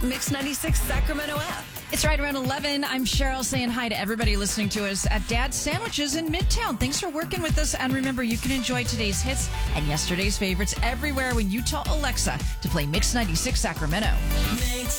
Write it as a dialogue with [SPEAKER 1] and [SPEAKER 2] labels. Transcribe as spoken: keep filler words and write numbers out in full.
[SPEAKER 1] Mix ninety-six Sacramento app.
[SPEAKER 2] It's right around eleven. I'm Cheryl saying hi to everybody listening to us at Dad's Sandwiches in Midtown. Thanks for working with us. And remember, you can enjoy today's hits and yesterday's favorites everywhere when you tell Alexa to play Mix ninety-six Sacramento.
[SPEAKER 1] Mix